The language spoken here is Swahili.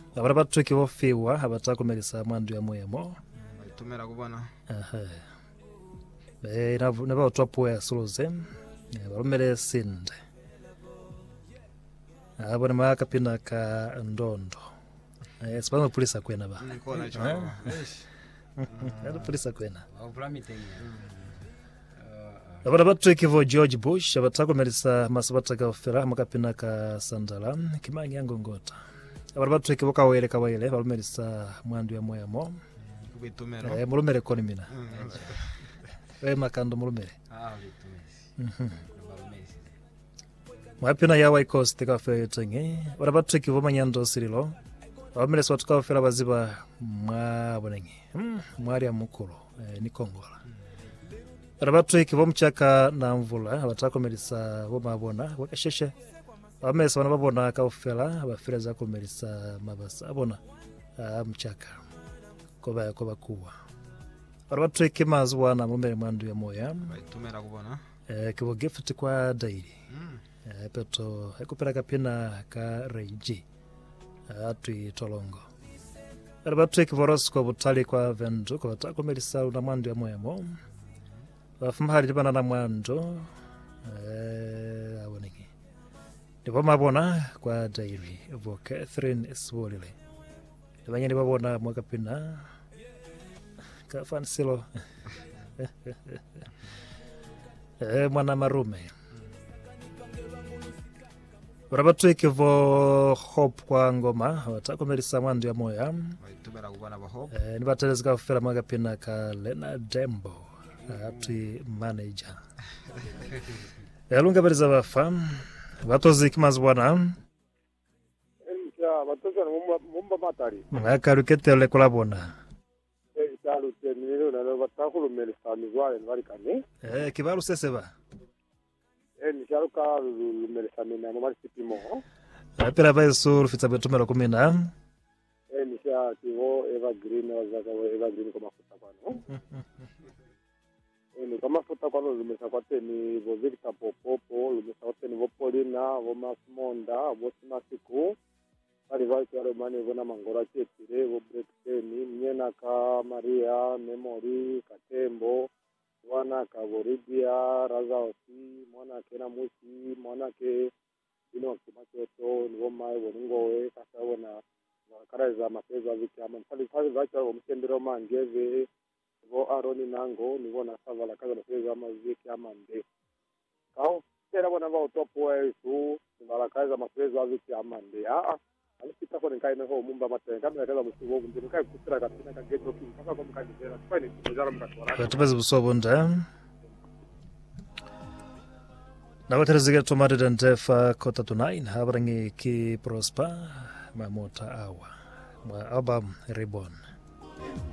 Abarabatu kiwofiwa abatakomeresa mwandu ya moyemo. Itumera kubona. Naba otwapo ya soloze. Barumere sinde. Abone makapina ka ndondo. Sipanga polisa kwena ba. Nkona chwa. Ado polisa kwena. Abarabatu kivo George Bush abatakomeresa masabata ofera makapina ka sandala kimanyi angongota. Abarabatu kivo kawele barumeresa mwandu ya moyemo. Kubitumera. Mulumere konimina. Makando mulumere. Mwapina ya Waikost kafe tenge. Barabatu kivo manyando sirilo. Abameresa watu kafera baziba mwabonenge. Mwari ya mukuru ni Kongola. Barabatu kivo mchaka na mvula abatakomeresa bo mabona wakasheshe. Abameresa wana babona kafera abafera komeresa mabasa abona mchaka. Koba kuwa. Barabatu kimazu wana mulumere mwandu ya moya. Itumera kubona. Kivo gift kwa daily. Peto ekupera kapina ka reiji. Atui tolongo. Barabatu kivorosco butali kwa vendu kwa takomerisa una mwandu ya moyamo. Wafumahari jibana na mwandu. Awoniki. Nipo mabona kwa daily. Evo Catherine Swolile. Nibanye nibabona mwakapina. Kafansilo. Mwana marume. Barabatu kivo hope kwa ngoma. Watakomerisa mwandu ya moya. Itumera kubona ba hope. Nibatelezika kufera mwakapina ka Lena Dembo. Atui manager. Yalunga bariza bafa. Batozi kimazu wana. Batoza mumba matari. Akarukete ole kulabona. Italu teniro na batakulu melisa mizwale nvarikane. Kibalu seseba. Nisharuka melisa mina mo marisipimo. Pera baesu rufita betumero kumina. Nisha kivo evergreen wazaka evergreen kama futa kwano. Kama futa kwano lumesa kwate ni vo Victor Popopo, lumesa kwate ni vo Polina, vo Masmonda, vo Simasiku. Ari vai kare mane vona mangora chetire vo Brexeni, Mnyena ka Maria, Memory, Katembo, wana ka Voridia, Razaosi, mwana kena Musi, mwana ke ino kimachoto, ni vo mai vo ngowe, kasa wana karaiza mapeza viki ama mfali vacha vo msendero mangeve, vo Aroni nango, ni vo nasava la kaza mapeza ama viki ama mbe. Kao, kera wana va utopo esu, ni kaza mapeza viki ama mbe. Alipita kwa nkai meho mumba mateng kama kaza musibo kunje nkai kusira kapina ka geto king kaka kwa mkai dera fine kujara mkatwara Tubaze busobonda. Nawaterezega tomade dentefa kota tunain habrangi ki prosper mamota awa. Mwa album Reborn.